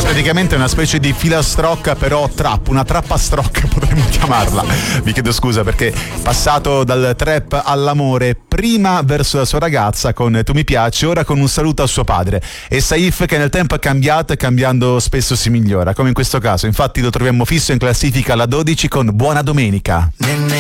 praticamente una specie di filastrocca, però trap, una trappastrocca potremmo chiamarla. Vi chiedo scusa perché passato dal trap all'amore, prima verso la sua ragazza con Tu mi piaci, ora con un saluto a suo padre. E Saif che nel tempo è cambiato e cambiando spesso si migliora, come in questo caso. Infatti lo troviamo fisso in classifica alla 12 con Buona Domenica.